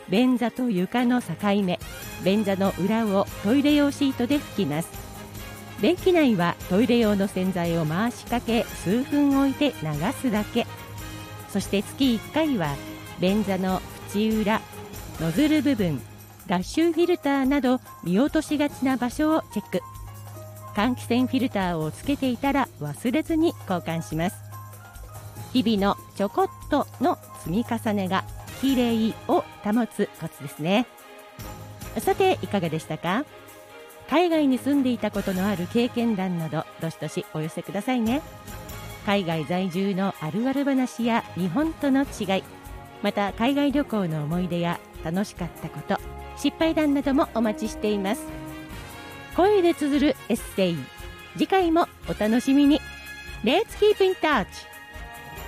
便座と床の境目、便座の裏をトイレ用シートで拭きます。便器内はトイレ用の洗剤を回しかけ、数分置いて流すだけ。そして月1回は便座の縁裏、ノズル部分、脱臭フィルターなど見落としがちな場所をチェック。換気扇フィルターをつけていたら忘れずに交換します。日々のちょこっとの積み重ねがきれいを保つコツですね。さていかがでしたか？海外に住んでいたことのある経験談などどしどしお寄せくださいね。海外在住のあるある話や日本との違い、また海外旅行の思い出や楽しかったこと、失敗談などもお待ちしています。声で綴るエッセイ、次回もお楽しみに。Let's keep in touch!